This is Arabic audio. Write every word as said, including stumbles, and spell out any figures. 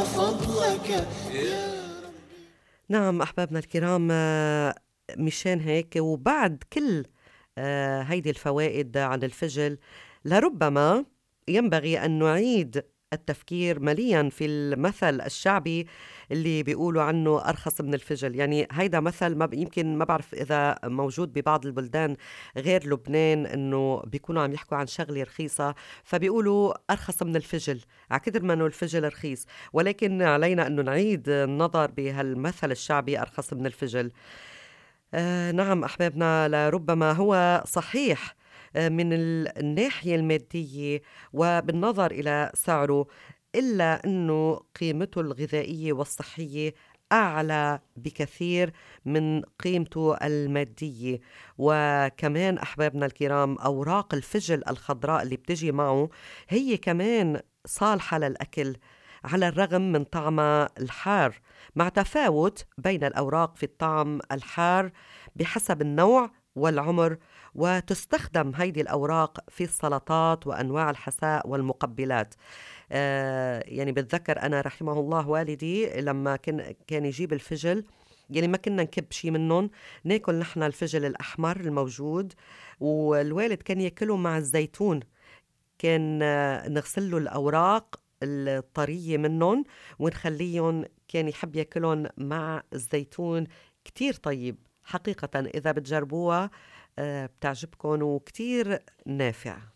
فضلك يا نعم أحبابنا الكرام، آه، مشان هيك وبعد كل آه، هيدي الفوائد عن الفجل لربما ينبغي أن نعيد التفكير مليا في المثل الشعبي اللي بيقولوا عنه أرخص من الفجل. يعني هيدا مثل ما ب- يمكن ما بعرف إذا موجود ببعض البلدان غير لبنان، إنه بيكونوا عم يحكوا عن شغلة رخيصة فبيقولوا أرخص من الفجل، عكدر ما إنه الفجل رخيص. ولكن علينا أنه نعيد النظر بهالمثل الشعبي أرخص من الفجل. آه نعم أحبابنا، لربما هو صحيح آه من ال- الناحية المادية وبالنظر إلى سعره، إلا أنه قيمته الغذائية والصحية أعلى بكثير من قيمته المادية. وكمان أحبابنا الكرام، أوراق الفجل الخضراء اللي بتجي معه هي كمان صالحة للأكل على الرغم من طعمها الحار، مع تفاوت بين الأوراق في الطعم الحار بحسب النوع والعمر. وتستخدم هيدي الأوراق في السلطات وأنواع الحساء والمقبلات. آه يعني بتذكر أنا رحمه الله والدي لما كان كان يجيب الفجل، يعني ما كنا نكب شي منهم، ناكل نحن الفجل الأحمر الموجود، والوالد كان ياكله مع الزيتون. كان آه، نغسل له الأوراق الطرية منهم ونخليهم، كان يحب ياكلهم مع الزيتون. كتير طيب حقيقة، إذا بتجربوها آه، بتعجبكم وكتير نافع.